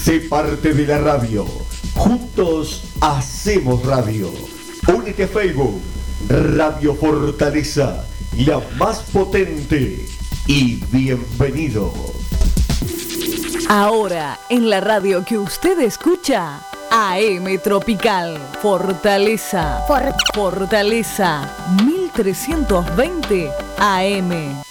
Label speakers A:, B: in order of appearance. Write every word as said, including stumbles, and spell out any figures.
A: Sé parte de la radio. Juntos hacemos radio. Únete a Facebook. Radio Fortaleza, la más potente. Y bienvenido.
B: Ahora, en la radio que usted escucha, A M Tropical, Fortaleza. For- Fortaleza, mil trescientos veinte A M.